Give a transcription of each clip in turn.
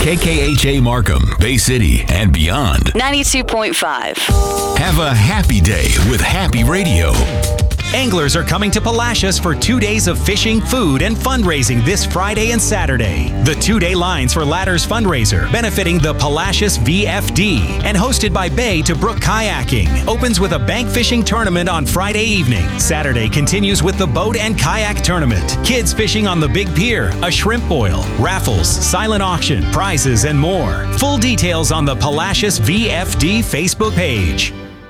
KKHA Markham, Bay City, and beyond. 92.5. Have a happy day with Happy Radio. Anglers are coming to Palacios for 2 days of fishing, food, and fundraising this Friday and Saturday. The 2-day Lines for Ladders fundraiser, benefiting the Palacios VFD, and hosted by Bay to Brook Kayaking, opens with a bank fishing tournament on Friday evening. Saturday continues with the boat and kayak tournament, kids fishing on the Big Pier, a shrimp boil, raffles, silent auction, prizes, and more. Full details on the Palacios VFD Facebook page.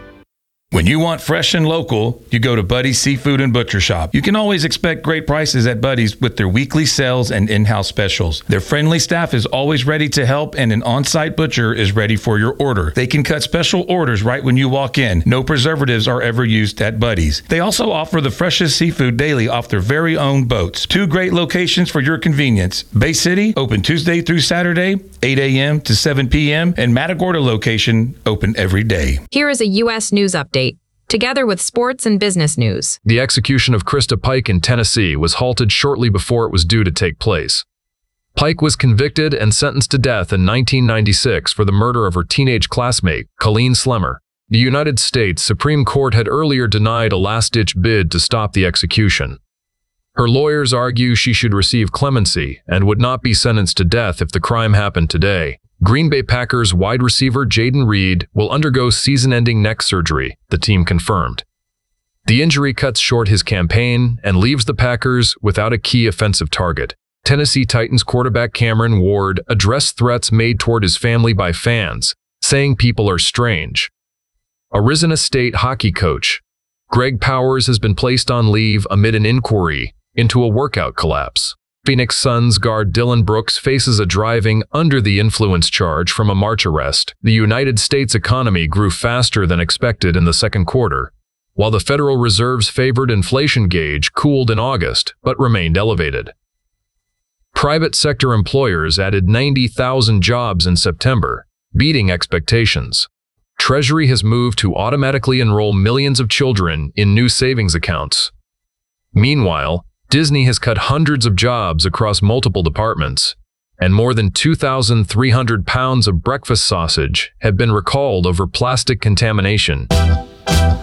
When you want fresh and local, you go to Buddy's Seafood and Butcher Shop. You can always expect great prices at Buddy's with their weekly sales and in-house specials. Their friendly staff is always ready to help, and an on-site butcher is ready for your order. They can cut special orders right when you walk in. No preservatives are ever used at Buddy's. They also offer the freshest seafood daily off their very own boats. 2 great locations for your convenience. Bay City, open Tuesday through Saturday, 8 a.m. to 7 p.m., and Matagorda location, open every day. Here is a U.S. news update, together with sports and business news. The execution of Krista Pike in Tennessee was halted shortly before it was due to take place. Pike was convicted and sentenced to death in 1996 for the murder of her teenage classmate, Colleen Slemmer. The United States Supreme Court had earlier denied a last-ditch bid to stop the execution. Her lawyers argue she should receive clemency and would not be sentenced to death if the crime happened today. Green Bay Packers wide receiver Jayden Reed will undergo season-ending neck surgery, the team confirmed. The injury cuts short his campaign and leaves the Packers without a key offensive target. Tennessee Titans quarterback Cameron Ward addressed threats made toward his family by fans, saying people are strange. Arizona State hockey coach Greg Powers has been placed on leave amid an inquiry into a workout collapse. Phoenix Suns guard Dylan Brooks faces a driving under the influence charge from a March arrest. The United States economy grew faster than expected in the second quarter, while the Federal Reserve's favored inflation gauge cooled in August but remained elevated. Private sector employers added 90,000 jobs in September, beating expectations. Treasury has moved to automatically enroll millions of children in new savings accounts. Meanwhile, Disney has cut hundreds of jobs across multiple departments, and more than 2,300 pounds of breakfast sausage have been recalled over plastic contamination.